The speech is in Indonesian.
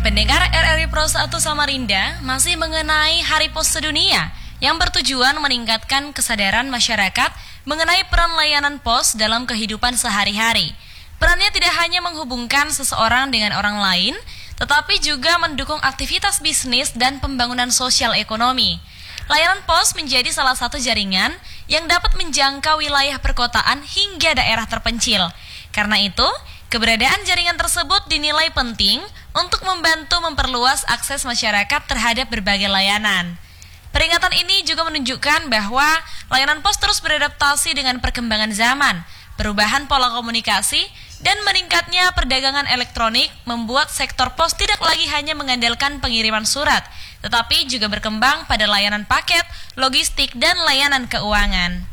Pendengar RRI Pro 1 Samarinda masih mengenai Hari Pos Sedunia yang bertujuan meningkatkan kesadaran masyarakat mengenai peran layanan pos dalam kehidupan sehari-hari. Perannya tidak hanya menghubungkan seseorang dengan orang lain, tetapi juga mendukung aktivitas bisnis dan pembangunan sosial ekonomi. Layanan pos menjadi salah satu jaringan yang dapat menjangkau wilayah perkotaan hingga daerah terpencil. Karena itu, keberadaan jaringan tersebut dinilai penting untuk membantu memperluas akses masyarakat terhadap berbagai layanan. Peringatan ini juga menunjukkan bahwa layanan pos terus beradaptasi dengan perkembangan zaman, perubahan pola komunikasi, dan meningkatnya perdagangan elektronik membuat sektor pos tidak lagi hanya mengandalkan pengiriman surat, tetapi juga berkembang pada layanan paket, logistik, dan layanan keuangan.